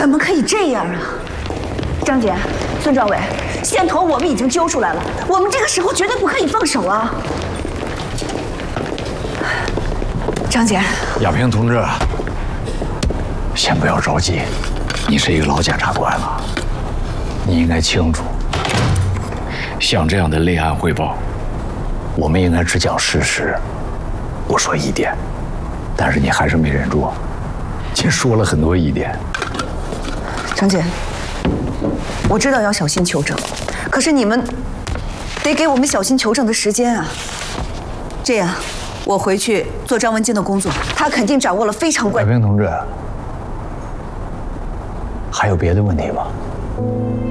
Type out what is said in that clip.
怎么可以这样啊？张姐，孙壮伟，线头我们已经揪出来了，我们这个时候绝对不可以放手啊！张姐， 亚平同志，先不要着急，你是一个老检察官了，你应该清楚，像这样的立案汇报，我们应该只讲事实，不说疑点。但是你还是没忍住，却说了很多疑点。 张姐，我知道要小心求证，可是你们得给我们小心求证的时间啊。这样，我回去做张文静的工作，他肯定掌握了非常关。 亚平同志，还有别的问题吗？